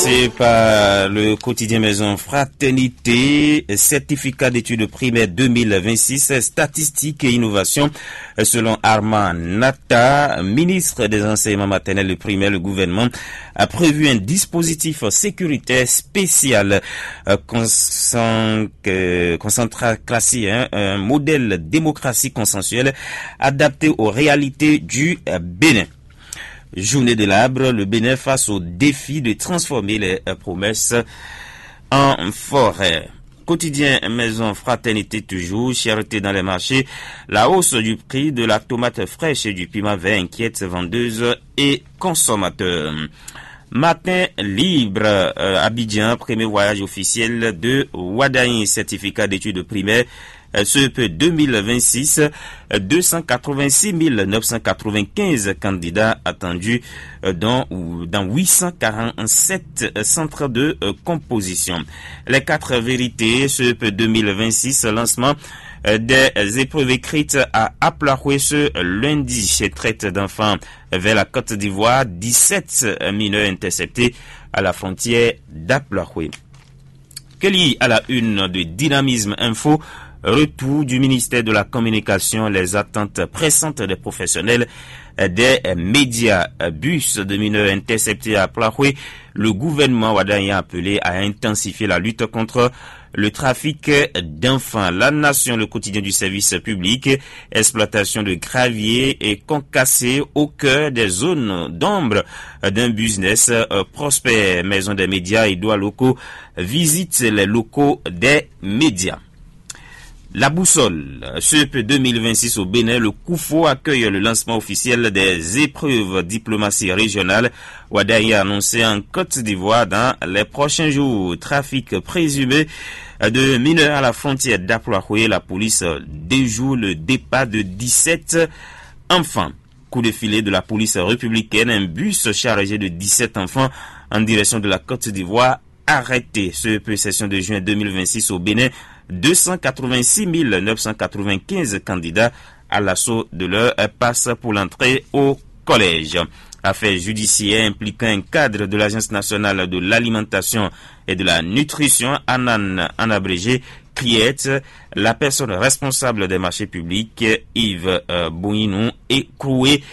C'est par le quotidien Maison Fraternité, certificat d'études primaires 2026, statistiques et innovation. Selon Armand Nata, ministre des enseignements maternels et primaires, le gouvernement a prévu un dispositif sécuritaire spécial un modèle démocratie consensuelle adapté aux réalités du Bénin. Journée de l'arbre, le Bénin face au défi de transformer les promesses en forêt. Quotidien Maison Fraternité toujours, cherté dans les marchés, la hausse du prix de la tomate fraîche et du piment vert inquiète vendeuses et consommateurs. Matin libre, Abidjan, premier voyage officiel de Wadaïn, certificat d'études primaires. CEP 2026, 286 995 candidats attendus dans 847 centres de composition. Les 4 vérités, CEP 2026, lancement des épreuves écrites à Aplahoué ce lundi. Traite d'enfants vers la Côte d'Ivoire, 17 mineurs interceptés à la frontière d'Aplahoué. Kelly à la une de Dynamisme Info. Retour du ministère de la Communication, les attentes pressantes des professionnels des médias. Bus de mineurs interceptés à Plahoué, le gouvernement Wadaïen a appelé à intensifier la lutte contre le trafic d'enfants. La Nation, le quotidien du service public, exploitation de gravier et concassé au cœur des zones d'ombre d'un business prospère. Maison des médias et droits locaux visite les locaux des médias. La boussole, CEP 2026 au Bénin, le Koufo accueille le lancement officiel des épreuves diplomatie régionale. Wadaï a annoncé en Côte d'Ivoire dans les prochains jours. Trafic présumé de mineurs à la frontière d'Aplahoué. La police déjoue le départ de 17 enfants. Coup de filet de la police républicaine, un bus chargé de 17 enfants en direction de la Côte d'Ivoire arrêté. CEP session de juin 2026 au Bénin. 286 995 candidats à l'assaut de leur passe pour l'entrée au collège. Affaire judiciaire impliquant un cadre de l'Agence nationale de l'alimentation et de la nutrition, ANAN en abrégé, Criette, la personne responsable des marchés publics, Yves Bouinou, est cloué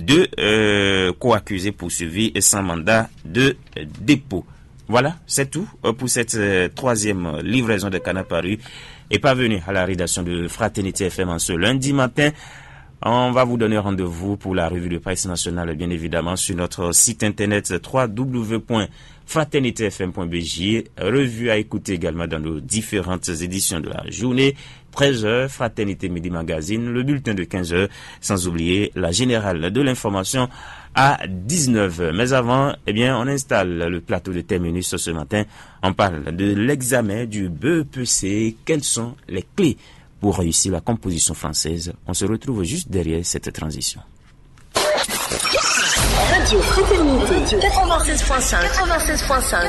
de co-accusés poursuivis sans mandat de dépôt. Voilà, c'est tout pour cette troisième livraison de Canard Paru et parvenu à la rédaction de Fraternité FM en ce lundi matin. On va vous donner rendez-vous pour la revue de presse nationale, bien évidemment, sur notre site internet www.fraternitéfm.bj. Revue à écouter également dans nos différentes éditions de la journée. 13h, Fraternité Midi Magazine, le bulletin de 15h, sans oublier la générale de l'information à 19h. Mais avant, on installe le plateau de terminus ce matin. On parle de l'examen du BEPC. Quelles sont les clés pour réussir la composition française? On se retrouve juste derrière cette transition. Radio Fraternité 96.5